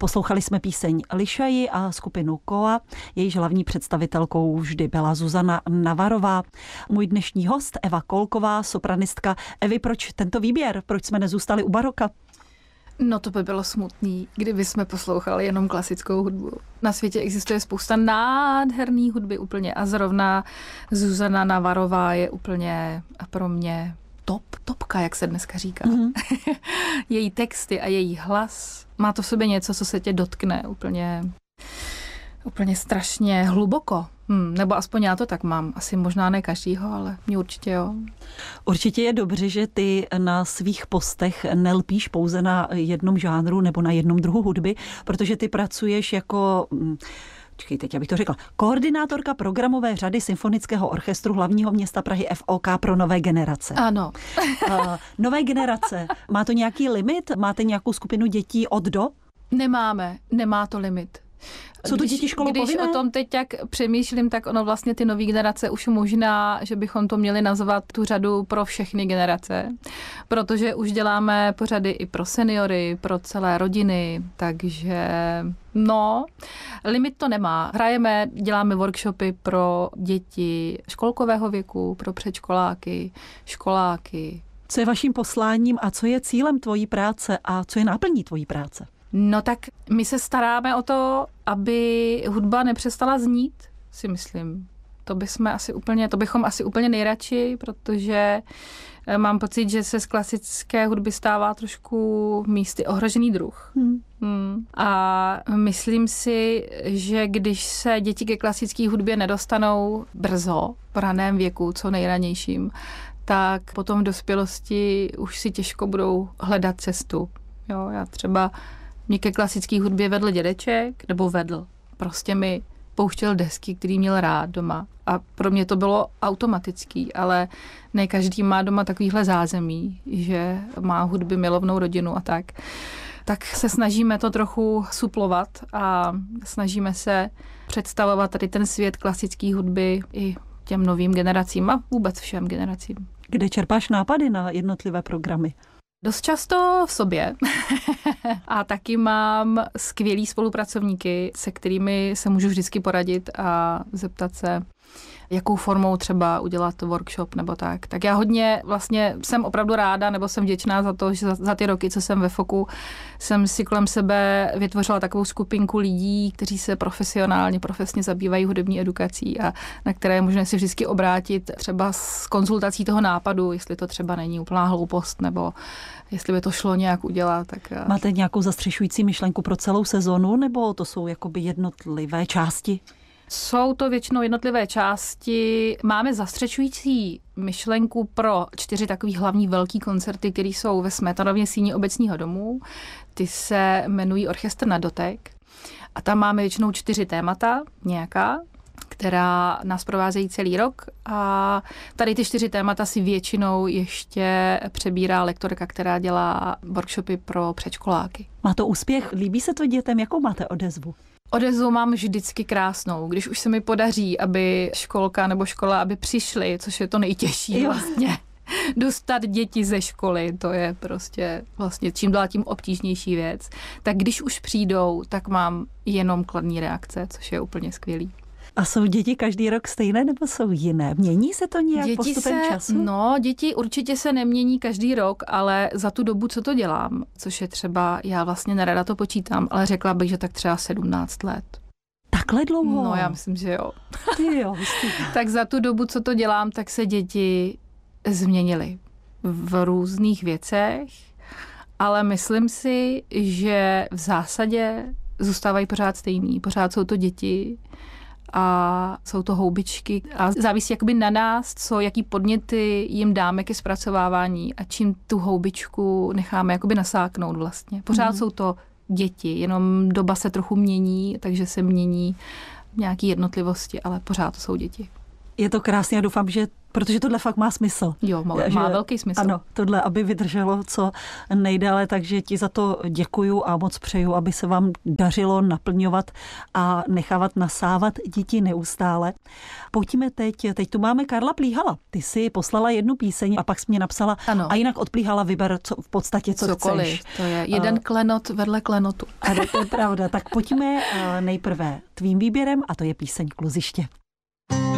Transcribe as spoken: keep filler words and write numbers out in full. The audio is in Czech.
Poslouchali jsme píseň Lišaji a skupinu Koa. Jejíž hlavní představitelkou vždy byla Zuzana Navarová. Můj dnešní host Eva Kolková, sopranistka. Evi, proč tento výběr? Proč jsme nezůstali u baroka? No to by bylo smutný, kdyby jsme poslouchali jenom klasickou hudbu. Na světě existuje spousta nádherný hudby úplně a zrovna Zuzana Navarová je úplně pro mě top, topka, jak se dneska říká. Mm-hmm. Její texty a její hlas, má to v sobě něco, co se tě dotkne úplně, úplně strašně hluboko. Hmm, nebo aspoň já to tak mám. Asi možná ne každýho, ale mě určitě jo. Určitě je dobře, že ty na svých postech nelpíš pouze na jednom žánru nebo na jednom druhu hudby, protože ty pracuješ jako... Čekej, teď abych to řekla. Koordinátorka programové řady Symfonického orchestru hlavního města Prahy F O K pro nové generace. Ano. uh, nové generace. Má to nějaký limit? Máte nějakou skupinu dětí od do? Nemáme. Nemá to limit. Jsou to děti školou Když povinné? o tom teď tak přemýšlím, tak ono vlastně ty nové generace už možná, že bychom to měli nazvat tu řadu pro všechny generace, protože už děláme pořady i pro seniory, pro celé rodiny, takže no, limit to nemá. Hrajeme, děláme workshopy pro děti školkového věku, pro předškoláky, školáky. Co je vaším posláním a co je cílem tvojí práce a co je náplní tvojí práce? No tak my se staráme o to, aby hudba nepřestala znít, si myslím. To bychom asi úplně, to bychom asi úplně nejradši, protože mám pocit, že se z klasické hudby stává trošku místy ohrožený druh. Hmm. Hmm. A myslím si, že když se děti ke klasické hudbě nedostanou brzo, v raném věku, co nejranějším, tak potom v dospělosti už si těžko budou hledat cestu. Jo, já třeba mě ke klasické hudbě vedl dědeček, nebo vedl. Prostě mi pouštěl desky, který měl rád doma. A pro mě to bylo automatický, ale ne každý má doma takovýhle zázemí, že má hudby milovnou rodinu a tak. Tak se snažíme to trochu suplovat a snažíme se představovat tady ten svět klasické hudby i těm novým generacím a vůbec všem generacím. Kde čerpáš nápady na jednotlivé programy? Dost často v sobě a taky mám skvělý spolupracovníky, se kterými se můžu vždycky poradit a zeptat se, jakou formou třeba udělat workshop nebo tak. Tak já hodně vlastně jsem opravdu ráda nebo jsem vděčná za to, že za, za ty roky, co jsem ve Foku, jsem si kolem sebe vytvořila takovou skupinku lidí, kteří se profesionálně, profesně zabývají hudební edukací a na které je možné si vždycky obrátit třeba s konzultací toho nápadu, jestli to třeba není úplná hloupost nebo jestli by to šlo nějak udělat. Tak... Máte nějakou zastřešující myšlenku pro celou sezonu nebo to jsou jakoby jednotlivé části? Jsou to většinou jednotlivé části. Máme zastřešující myšlenku pro čtyři takový hlavní velký koncerty, které jsou ve Smetanově síni Obecního domu. Ty se jmenují Orchestr na dotek. A tam máme většinou čtyři témata nějaká, která nás provázejí celý rok. A tady ty čtyři témata si většinou ještě přebírá lektorka, která dělá workshopy pro předškoláky. Má to úspěch? Líbí se to dětem? Jakou máte odezvu? Odezvu mám vždycky krásnou. Když už se mi podaří, aby školka nebo škola, aby přišli, což je to nejtěžší jo. vlastně, dostat děti ze školy, to je prostě vlastně čím dál tím obtížnější věc. Tak když už přijdou, tak mám jenom kladné reakce, což je úplně skvělý. A jsou děti každý rok stejné nebo jsou jiné? Mění se to nějak děti postupem se, času? No, děti určitě se nemění každý rok, ale za tu dobu, co to dělám, což je třeba, já vlastně nerada to počítám, ale řekla bych, že tak třeba sedmnáct let. Takhle dlouho? No, já myslím, že jo. Ty jo, jistý. Tak za tu dobu, co to dělám, tak se děti změnily v různých věcech, ale myslím si, že v zásadě zůstávají pořád stejný. Pořád jsou to děti a jsou to houbičky a závisí jakoby na nás, co, jaký podněty jim dáme ke zpracovávání a čím tu houbičku necháme jakoby nasáknout vlastně. Pořád mm. jsou to děti, jenom doba se trochu mění, takže se mění nějaké jednotlivosti, ale pořád to jsou děti. Je to krásné a doufám, že Protože tohle fakt má smysl. Jo, má, má velký smysl. Ano, tohle, aby vydrželo co nejdále, takže ti za to děkuju a moc přeju, aby se vám dařilo naplňovat a nechávat nasávat děti neustále. Pojďme teď, teď tu máme Karla Plíhala. Ty si poslala jednu píseň a pak jsi mě napsala ano. a jinak od Plíhala vyber co, v podstatě, co Cokoliv, chceš. To je jeden klenot vedle klenotu. Ano, to je pravda. Tak pojďme nejprve tvým výběrem a to je píseň Kluziště.